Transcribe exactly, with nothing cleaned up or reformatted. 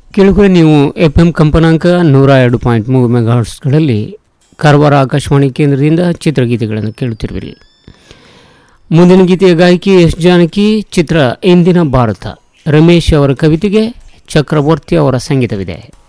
ಕೇಳಿದ್ರೆ ನೀವು F M ಕಂಪನಾಂಕ ನೂರ ಎರಡು ಪಾಯಿಂಟ್ ಮೂರು ಮೆಗಾಹರ್ಟ್ಸ್ಗಳಲ್ಲಿ ಕಾರವಾರ ಆಕಾಶವಾಣಿ ಕೇಂದ್ರದಿಂದ ಚಿತ್ರಗೀತೆಗಳನ್ನು ಕೇಳುತ್ತಿರುವಿರಿ. ಮುಂದಿನ ಗೀತೆಯ ಗಾಯಕಿ ಎಸ್ ಜಾನಕಿ, ಚಿತ್ರ ಇಂದಿನ ಭಾರತ. ರಮೇಶ್ ಅವರ ಕವಿತೆಗೆ ಚಕ್ರವರ್ತಿ ಅವರ ಸಂಗೀತವಿದೆ.